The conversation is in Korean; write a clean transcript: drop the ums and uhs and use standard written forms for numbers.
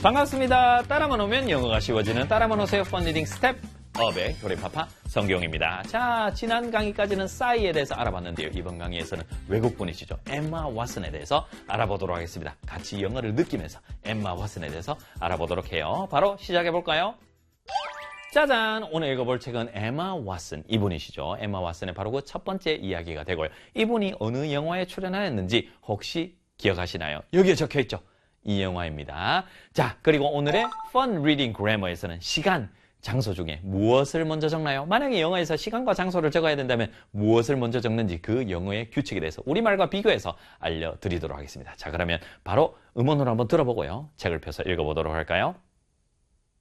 반갑습니다. 따라만 오면 영어가 쉬워지는 따라만 오세요. Fun Reading 스텝업의 교리파파 성경입니다. 자, 지난 강의까지는 싸이에 대해서 알아봤는데요. 이번 강의에서는 외국분이시죠. 엠마 왓슨에 대해서 알아보도록 하겠습니다. 같이 영어를 느끼면서 엠마 왓슨에 대해서 알아보도록 해요. 바로 시작해볼까요? 짜잔! 오늘 읽어볼 책은 엠마 왓슨, 이분이시죠. 엠마 왓슨의 바로 그 첫 번째 이야기가 되고요. 이분이 어느 영화에 출연하였는지 혹시 기억하시나요? 여기에 적혀있죠. 이 영화입니다. 자, 그리고 오늘의 Fun Reading Grammar에서는 시간, 장소 중에 무엇을 먼저 적나요? 만약에 영어에서 시간과 장소를 적어야 된다면 무엇을 먼저 적는지 그 영어의 규칙에 대해서 우리말과 비교해서 알려드리도록 하겠습니다. 자, 그러면 바로 음원으로 한번 들어보고요. 책을 펴서 읽어보도록 할까요?